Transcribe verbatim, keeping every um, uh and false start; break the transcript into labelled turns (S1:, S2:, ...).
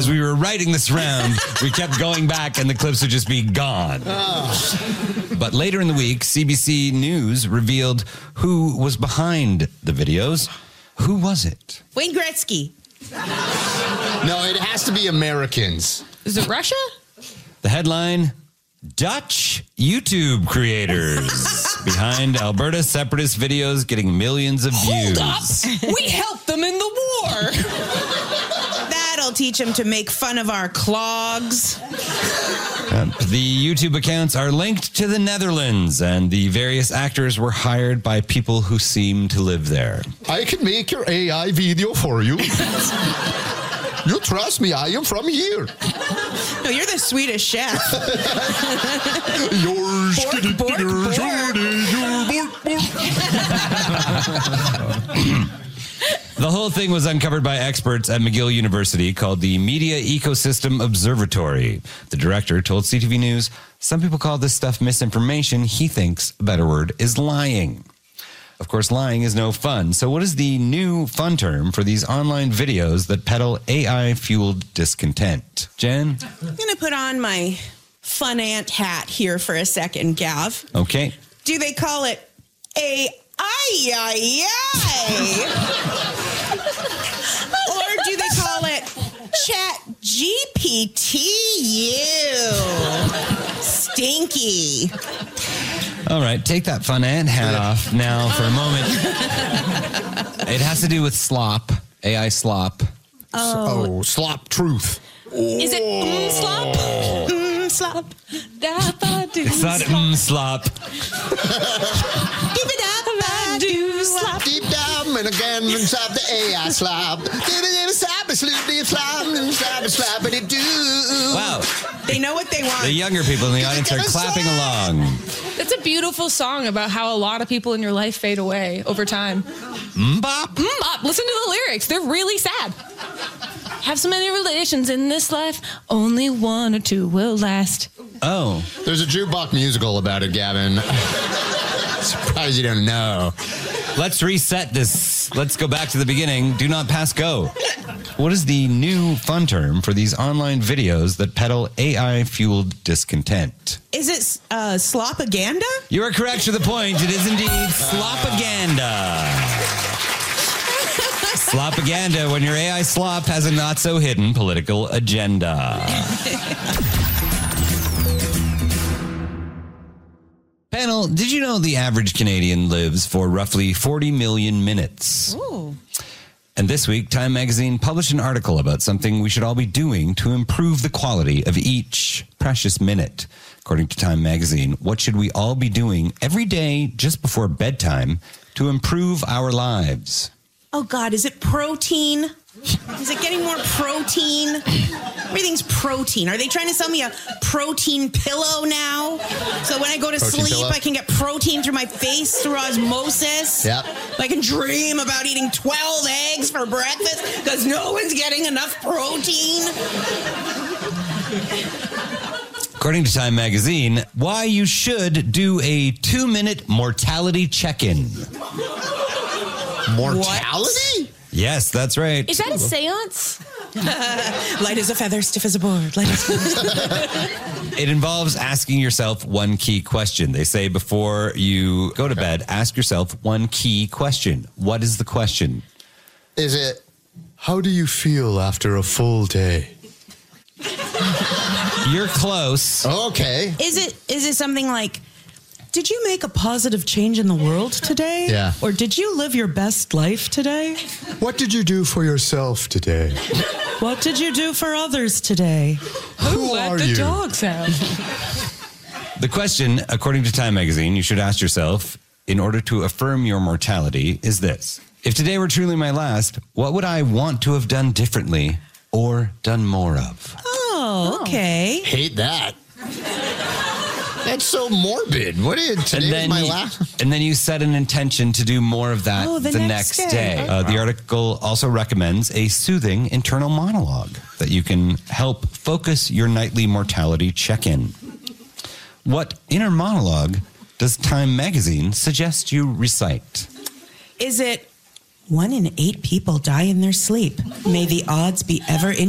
S1: as we were writing this round, we kept going back and the clips would just be gone. Oh. But later in the week, C B C News revealed who was behind the videos. Who was it?
S2: Wayne Gretzky.
S3: No, it has to be Americans.
S4: Is it Russia?
S1: The headline, Dutch YouTube creators behind Alberta separatist videos getting millions of views.
S4: Hold up. We helped them in the war.
S2: That'll teach them to make fun of our clogs.
S1: Uh, the YouTube accounts are linked to the Netherlands, and the various actors were hired by people who seem to live there.
S3: I can make your A I video for you. You trust me, I am from here.
S2: No, you're the Swedish chef.
S3: Your skinny
S2: bork,
S3: digger,
S2: bork.
S3: Jordy, your bork, bork.
S1: The whole thing was uncovered by experts at McGill University called the Media Ecosystem Observatory. The director told C T V News, some people call this stuff misinformation. He thinks a better word is lying. Of course, lying is no fun. So what is the new fun term for these online videos that peddle A I-fueled discontent? Jen?
S2: I'm going to put on my fun ant hat here for a second, Gav.
S1: Okay.
S2: Do they call it A I? Or do they call it Chat G P T U? Stinky.
S1: All right, take that fun ant hat off now for a moment. It has to do with slop, A I slop.
S3: Oh, oh slop truth.
S4: Is it mm, slop?
S2: Mm, slop.
S1: It's not mm, slop.
S2: Do slop.
S3: Deep down and again inside the A I slop.
S1: Wow.
S2: They know what they want.
S1: The younger people in the audience are clapping along.
S4: It's a beautiful song about how a lot of people in your life fade away over time.
S1: Mbop.
S4: Mbop. Listen to the lyrics. They're really sad. Have so many relations in this life, only one or two will last.
S1: Oh.
S3: There's a jukebox musical about it, Gavin. Surprised you don't know.
S1: Let's reset this. Let's go back to the beginning. Do not pass go. What is the new fun term for these online videos that peddle A I-fueled discontent?
S2: Is it uh, slopaganda?
S1: You are correct to the point. It is indeed slopaganda. Slopaganda, when your A I slop has a not-so-hidden political agenda. Panel, did you know the average Canadian lives for roughly forty million minutes?
S2: Ooh.
S1: And this week, Time Magazine published an article about something we should all be doing to improve the quality of each precious minute. According to Time Magazine, what should we all be doing every day just before bedtime to improve our lives?
S2: Oh, God, is it protein? Is it getting more protein? Everything's protein. Are they trying to sell me a protein pillow now? So when I go to
S3: Protein
S2: sleep,
S3: pillow?
S2: I can get protein through my face through osmosis?
S3: Yep.
S2: I can dream about eating twelve eggs for breakfast because no one's getting enough protein?
S1: According to Time Magazine, why you should do a two-minute mortality check-in.
S3: Mortality?
S1: Yes, that's right.
S4: Is that a seance?
S2: Light as a feather, stiff as a board. Light as a feather.
S1: It involves asking yourself one key question. They say before you go to bed, ask yourself one key question. What is the question?
S3: Is it, how do you feel after a full day?
S1: You're close.
S3: Okay.
S2: Is it is it something like, did you make a positive change in the world today?
S3: Yeah.
S2: Or did you live your best life today?
S3: What did you do for yourself today?
S2: What did you do for others today?
S3: Who
S4: Let
S3: are
S4: the
S3: you?
S4: dogs out.
S1: The question, according to Time Magazine, you should ask yourself in order to affirm your mortality is this. If today were truly my last, what would I want to have done differently or done more of?
S2: Oh, okay.
S3: Hate that. That's so morbid. What is today?
S1: And then,
S3: my
S1: you,
S3: last.
S1: and then you set an intention to do more of that
S2: Oh, the
S1: the
S2: next
S1: next,
S2: day.
S1: day. Uh, the article also recommends a soothing internal monologue that you can help focus your nightly mortality check-in. What inner monologue does Time Magazine suggest you recite?
S2: Is it one in eight people die in their sleep? May the odds be ever in